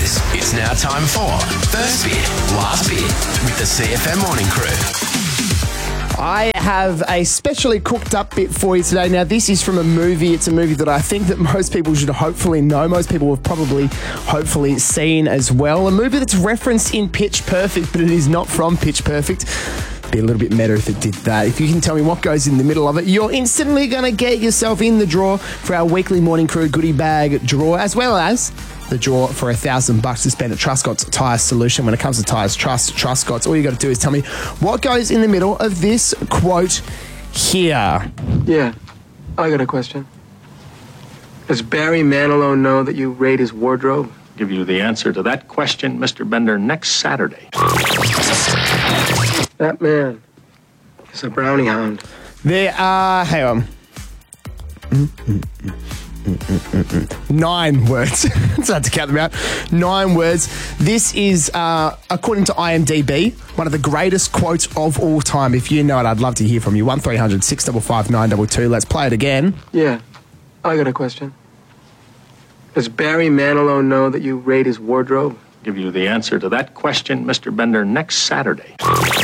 beers. It's now time for First Beer, Last Beer with the CFM Morning Crew. I have a specially cooked up bit for you today. Now, this is from a movie. It's a movie that I think that most people should hopefully know. Most people have probably, hopefully, seen as well. A movie that's referenced in Pitch Perfect, but it is not from Pitch Perfect. Be a little bit meta if it did that. If you can tell me what goes in the middle of it, you're instantly going to get yourself in the draw for our weekly Morning Crew goodie bag draw, as well as the draw for $1,000 to spend at Truscott's Tyre Solution. When it comes to tyres, trust Truscott's. All you got to do is tell me what goes in the middle of this quote here. Yeah, I got a question. Does Barry Manilow know that you raid his wardrobe? Give you the answer to that question, Mr. Bender, next Saturday. That man is a brownie hound. There are, hang on. 9 words. So I had to count them out. 9 words. This is, according to IMDb, one of the greatest quotes of all time. If you know it, I'd love to hear from you. 1300 655 922. Let's play it again. Yeah, I got a question. Does Barry Manilow know that you raid his wardrobe? Give you the answer to that question, Mr. Bender, next Saturday.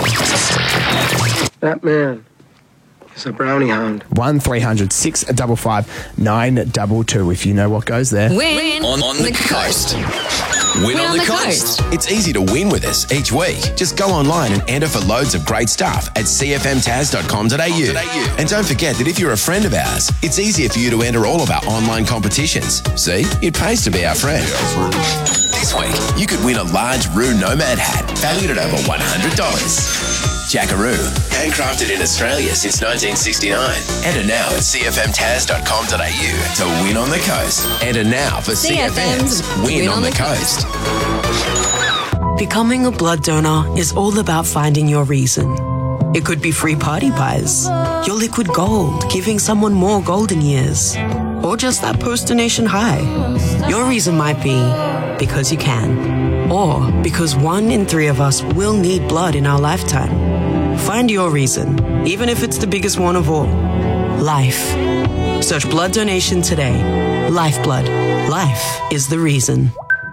That man is a brownie hound. 1300 655 922. If you know what goes there. Win on the coast. Win on the coast. It's easy to win with us each week. Just go online and enter for loads of great stuff at cfmtaz.com.au. And don't forget that if you're a friend of ours, it's easier for you to enter all of our online competitions. See, it pays to be our friend. This week, you could win a large Roo Nomad hat valued at over $100. Jackaroo, handcrafted in Australia since 1969. Enter now at cfmtaz.com.au to win on the coast. Enter now for CFM's Win on the Coast. Becoming a blood donor is all about finding your reason. It could be free party pies, your liquid gold, giving someone more golden years, or just that post-donation high. Your reason might be because you can, or because 1 in 3 of us will need blood in our lifetime. Find your reason, even if it's the biggest one of all. Life. Search blood donation today. Lifeblood. Life is the reason.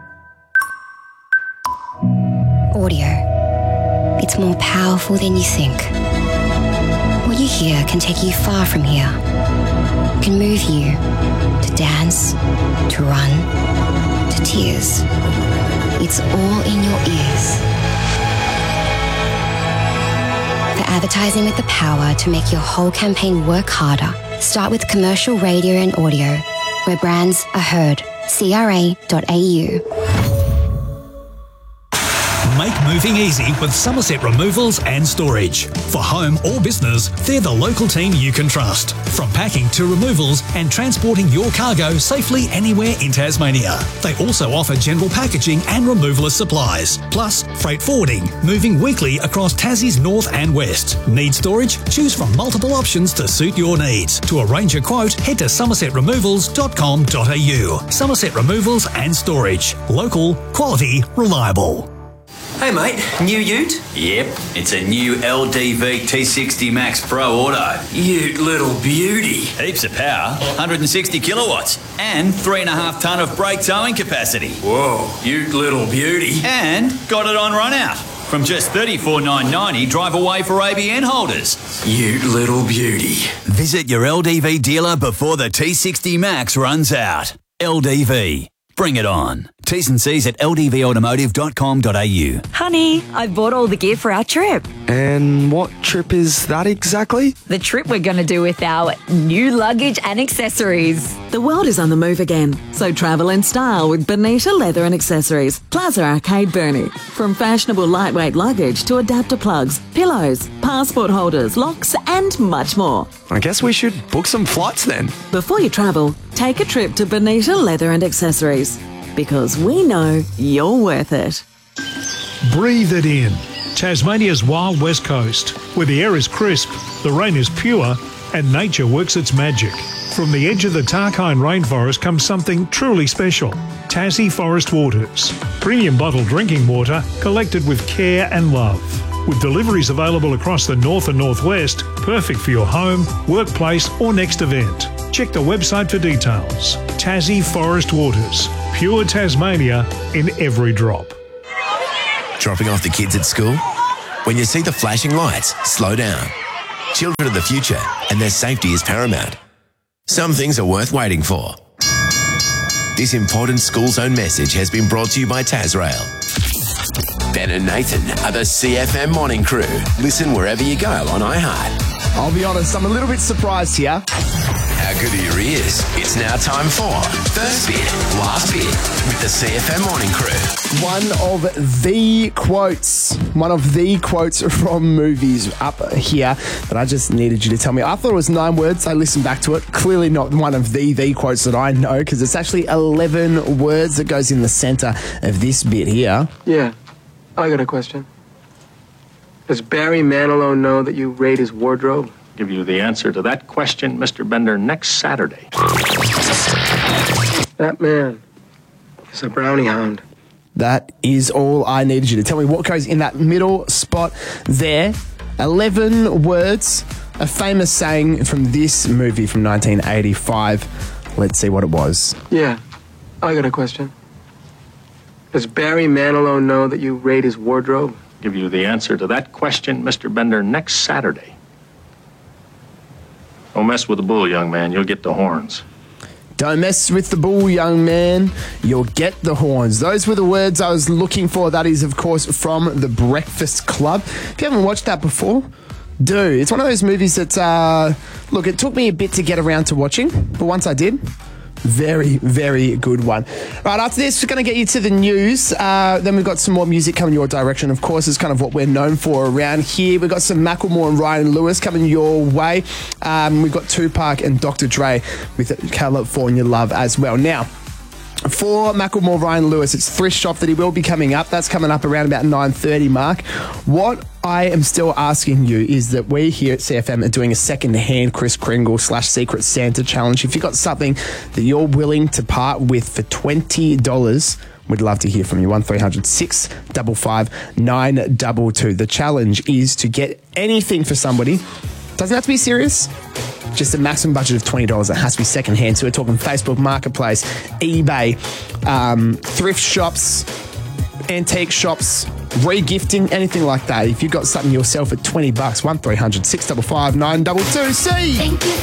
Audio. It's more powerful than you think. What you hear can take you far from here. Can move you to dance, to run, to tears. It's all in your ears. For advertising with the power to make your whole campaign work harder, start with commercial radio and audio, where brands are heard. CRA.au. Make moving easy with Somerset Removals and Storage. For home or business, they're the local team you can trust. From packing to removals and transporting your cargo safely anywhere in Tasmania. They also offer general packaging and removal of supplies, plus freight forwarding, moving weekly across Tassie's north and west. Need storage? Choose from multiple options to suit your needs. To arrange a quote, head to somersetremovals.com.au. Somerset Removals and Storage. Local, quality, reliable. Hey mate, new ute? Yep, it's a new LDV T60 Max Pro Auto. Ute little beauty. Heaps of power, 160 kilowatts, and 3.5 tonne of brake towing capacity. Whoa, ute little beauty. And got it on run out. From just $34,990 drive away for ABN holders. Ute little beauty. Visit your LDV dealer before the T60 Max runs out. LDV. Bring it on. T's and C's at ldvautomotive.com.au. Honey, I bought all the gear for our trip. And what trip is that exactly? The trip we're going to do with our new luggage and accessories. The world is on the move again, so travel in style with Bonita Leather and Accessories, Plaza Arcade Burnie. From fashionable lightweight luggage to adapter plugs, pillows, passport holders, locks and much more. I guess we should book some flights then. Before you travel, take a trip to Bonita Leather and Accessories, because we know you're worth it. Breathe it in. Tasmania's wild west coast, where the air is crisp, the rain is pure, and nature works its magic. From the edge of the Tarkine rainforest comes something truly special. Tassie Forest Waters. Premium bottled drinking water collected with care and love. With deliveries available across the north and northwest, perfect for your home, workplace or next event. Check the website for details. Tassie Forest Waters. Pure Tasmania in every drop. Dropping off the kids at school? When you see the flashing lights, slow down. Children are the future, and their safety is paramount. Some things are worth waiting for. This important school zone message has been brought to you by Tasrail. Ben and Nathan are the CFM morning crew. Listen wherever you go on iHeart. I'll be honest, I'm a little bit surprised here. How good are your ears? It's now time for First Bit, Last Bit with the CFM morning crew. One of the quotes from movies up here that I just needed you to tell me. I thought it was 9 words. I listened back to it. Clearly not one of the quotes that I know, because it's actually 11 words that goes in the centre of this bit here. Yeah, I got a question. Does Barry Manilow know that you raid his wardrobe? Give you the answer to that question, Mr. Bender, next Saturday. That man is a brownie hound. That is all I needed you to tell me. What goes in that middle spot there? 11 words, a famous saying from this movie from 1985. Let's see what it was. Yeah, I got a question. Does Barry Manilow know that you raid his wardrobe? Give you the answer to that question, Mr. Bender, next Saturday. Don't mess with the bull, young man. You'll get the horns. Don't mess with the bull, young man. You'll get the horns. Those were the words I was looking for. That is, of course, from The Breakfast Club. If you haven't watched that before, do. It's one of those movies that, look, it took me a bit to get around to watching, but once I did, very, very good one. Right, after this, we're going to get you to the news. Then we've got some more music coming your direction. Of course, it's kind of what we're known for around here. We've got some Macklemore and Ryan Lewis coming your way. We've got Tupac and Dr. Dre with California Love as well. Now, for Macklemore, Ryan Lewis, it's Thrift Shop that he will be coming up. That's coming up around about 9:30 mark. What I am still asking you is that we here at CFM are doing a second-hand Kris Kringle / Secret Santa challenge. If you've got something that you're willing to part with for $20, we'd love to hear from you. 1300 655 922. The challenge is to get anything for somebody. Doesn't have to be serious. Just a maximum budget of $20. It has to be secondhand. So we're talking Facebook Marketplace, eBay, thrift shops, antique shops, re-gifting, anything like that. If you've got something yourself at $20, 1300 655 922. See? Thank you